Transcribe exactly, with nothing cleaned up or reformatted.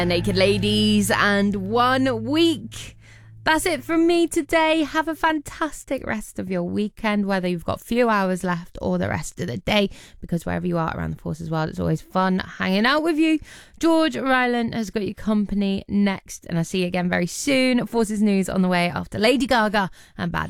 Naked Ladies and One Week. That's it from me today. Have a fantastic rest of your weekend, whether you've got a few hours left or the rest of the day, because wherever you are around the Forces world, it's always fun hanging out with you. George Ryland has got your company next, and I'll see you again very soon. Forces News on the way after Lady Gaga and Bad